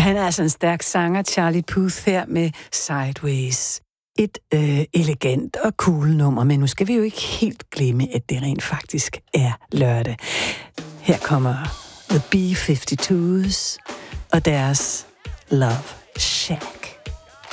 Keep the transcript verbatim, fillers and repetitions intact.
Han er altså en stærk sanger, Charlie Puth her med Sideways. Et øh, elegant og cool nummer, men nu skal vi jo ikke helt glemme, at det rent faktisk er lørdag. Her kommer The B fifty-twos og deres Love Shack.